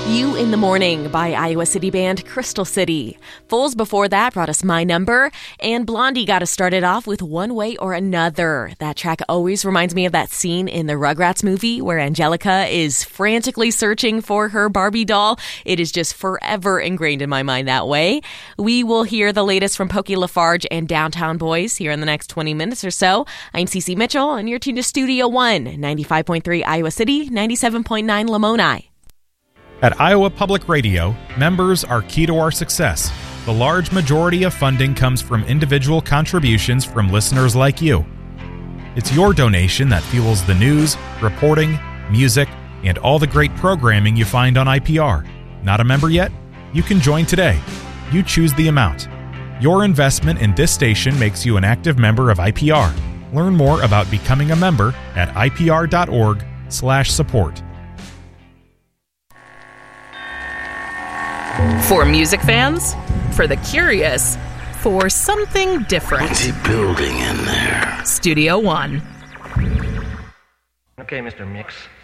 You in the Morning by Iowa City band Crystal City. Fools before that brought us My Number, and Blondie got us started off with One Way or Another. That track always reminds me of that scene in the Rugrats movie where Angelica is frantically searching for her Barbie doll. It is just forever ingrained in my mind that way. We will hear the latest from Pokey Lafarge and Downtown Boys here in the next 20 minutes or so. I'm Cece Mitchell, and you're tuned to Studio One, 95.3 Iowa City, 97.9 Lamoni. At Iowa Public Radio, members are key to our success. The large majority of funding comes from individual contributions from listeners like you. It's your donation that fuels the news, reporting, music, and all the great programming you find on IPR. Not a member yet? You can join today. You choose the amount. Your investment in this station makes you an active member of IPR. Learn more about becoming a member at ipr.org/support. For music fans, for the curious, for something different. What's he building in there? Studio One. Okay, Mr. Mix.